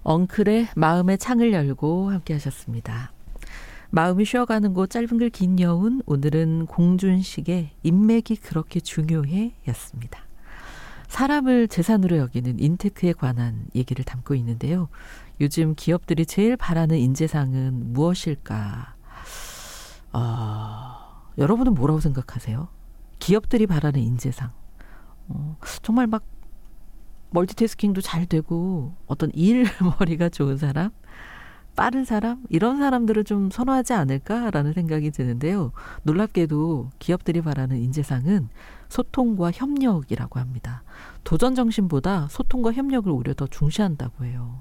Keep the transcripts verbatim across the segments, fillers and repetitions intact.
엉클의 마음의 창을 열고 함께 하셨습니다. 마음이 쉬어가는 곳 짧은 글 긴 여운, 오늘은 공준식의 인맥이 그렇게 중요해 였습니다. 사람을 재산으로 여기는 인테크에 관한 얘기를 담고 있는데요. 요즘 기업들이 제일 바라는 인재상은 무엇일까? 어, 여러분은 뭐라고 생각하세요? 기업들이 바라는 인재상. 어, 정말 막 멀티태스킹도 잘 되고 어떤 일머리가 좋은 사람, 빠른 사람, 이런 사람들을 좀 선호하지 않을까라는 생각이 드는데요. 놀랍게도 기업들이 바라는 인재상은 소통과 협력이라고 합니다. 도전 정신보다 소통과 협력을 오히려 더 중시한다고 해요.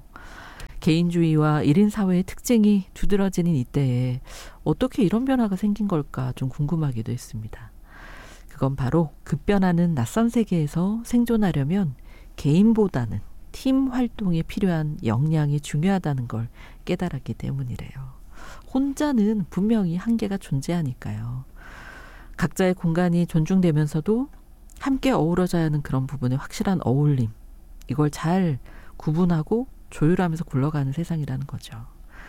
개인주의와 일 인 사회의 특징이 두드러지는 이때에 어떻게 이런 변화가 생긴 걸까 좀 궁금하기도 했습니다. 그건 바로 급변하는 낯선 세계에서 생존하려면 개인보다는 팀 활동에 필요한 역량이 중요하다는 걸 깨달았기 때문이래요. 혼자는 분명히 한계가 존재하니까요. 각자의 공간이 존중되면서도 함께 어우러져야 하는 그런 부분의 확실한 어울림, 이걸 잘 구분하고 조율하면서 굴러가는 세상이라는 거죠.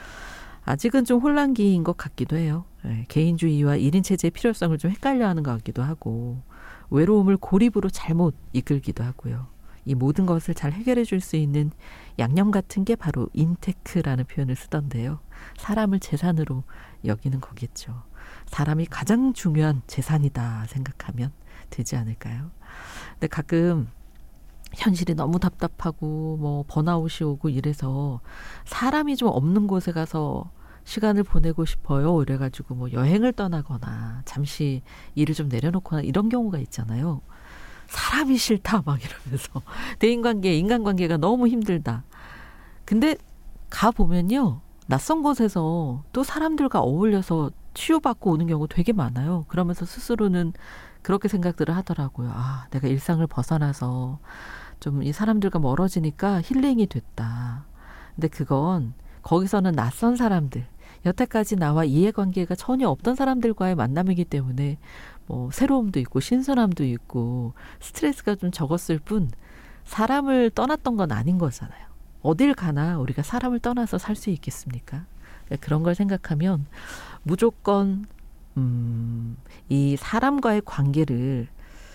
아직은 좀 혼란기인 것 같기도 해요. 네, 개인주의와 일 인 체제의 필요성을 좀 헷갈려하는 것 같기도 하고, 외로움을 고립으로 잘못 이끌기도 하고요. 이 모든 것을 잘 해결해 줄 수 있는 양념 같은 게 바로 인테크라는 표현을 쓰던데요. 사람을 재산으로 여기는 거겠죠. 사람이 가장 중요한 재산이다 생각하면 되지 않을까요? 근데 가끔 현실이 너무 답답하고 뭐 번아웃이 오고 이래서 사람이 좀 없는 곳에 가서 시간을 보내고 싶어요. 이래가지고 뭐 여행을 떠나거나 잠시 일을 좀 내려놓거나 이런 경우가 있잖아요. 사람이 싫다 막 이러면서 대인관계, 인간관계가 너무 힘들다. 근데 가보면요. 낯선 곳에서 또 사람들과 어울려서 치유받고 오는 경우 되게 많아요. 그러면서 스스로는 그렇게 생각들을 하더라고요. 아, 내가 일상을 벗어나서 좀 이 사람들과 멀어지니까 힐링이 됐다. 근데 그건 거기서는 낯선 사람들, 여태까지 나와 이해관계가 전혀 없던 사람들과의 만남이기 때문에 뭐 새로움도 있고 신선함도 있고 스트레스가 좀 적었을 뿐 사람을 떠났던 건 아닌 거잖아요. 어딜 가나 우리가 사람을 떠나서 살 수 있겠습니까? 그러니까 그런 걸 생각하면 무조건 음, 이 사람과의 관계를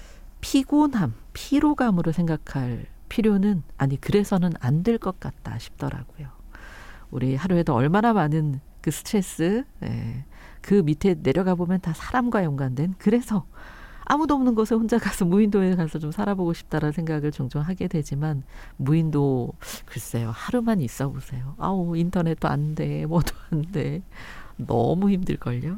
피곤함, 피로감으로 생각할 필요는, 아니 그래서는 안 될 것 같다 싶더라고요. 우리 하루에도 얼마나 많은 그 스트레스, 예, 그 밑에 내려가 보면 다 사람과 연관된, 그래서 아무도 없는 곳에 혼자 가서 무인도에 가서 좀 살아보고 싶다라는 생각을 종종 하게 되지만, 무인도 글쎄요, 하루만 있어 보세요. 아우, 인터넷도 안 돼, 뭐도 안 돼. 너무 힘들걸요.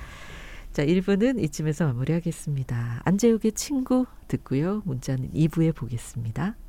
자, 일 부는 이쯤에서 마무리하겠습니다. 안재욱의 친구 듣고요. 문자는 이 부에 보겠습니다.